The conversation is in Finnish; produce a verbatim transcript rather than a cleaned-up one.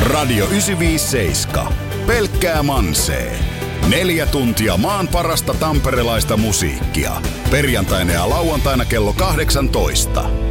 Radio yhdeksänsataaviisikymmentäseitsemän. Pelkkää mansee. Neljä tuntia maan parasta tamperelaista musiikkia. Perjantaina ja lauantaina kello kahdeksantoista.